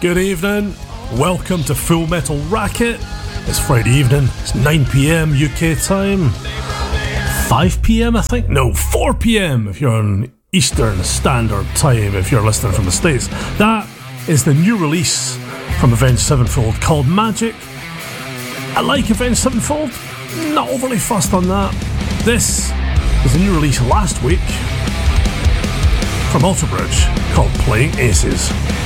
Good evening, welcome to Full Metal Racket. It's Friday evening, it's 9pm UK time, 5pm I think? No, 4pm if you're on Eastern Standard Time, if you're listening from the States. That is the new release from Avenged Sevenfold called Magic. I like Avenged Sevenfold, not overly fussed on that. This was a new release last week from Alter Bridge called Playing Aces.